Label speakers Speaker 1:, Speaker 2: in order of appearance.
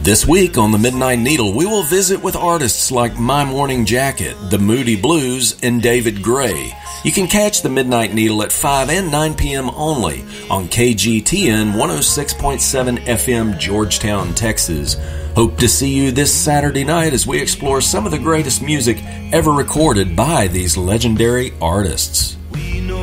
Speaker 1: This week on the Midnight Needle, we will visit with artists like My Morning Jacket, The Moody Blues, and David Gray. You can catch the Midnight Needle at 5 and 9 p.m. only on KGTN 106.7 FM, Georgetown, Texas. Hope to see you this Saturday night as we explore some of the greatest music ever recorded by these legendary artists.